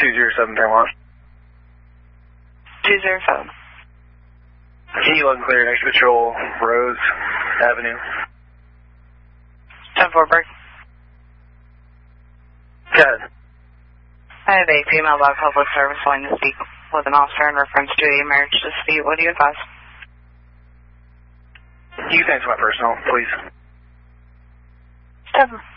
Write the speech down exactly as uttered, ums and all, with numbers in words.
two zero seven Fairmont. two zero seven. Can you unclear next patrol, Rose Avenue? ten four break. Go ahead. I have a female by public service wanting to speak with an officer in reference to a marriage dispute. What do you advise? You can answer my personal, please. Seven.